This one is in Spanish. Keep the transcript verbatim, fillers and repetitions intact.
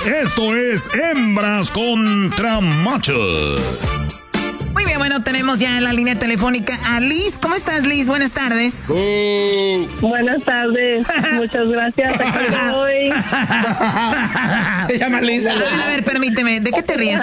Esto es Hembras contra Machos. Muy bien, bueno, tenemos ya en la línea telefónica a Liz. ¿Cómo estás, Liz? Buenas tardes. Uh. Buenas tardes. Muchas gracias. Aquí estoy. Se llama Liz. A ver, permíteme. ¿De qué te ríes?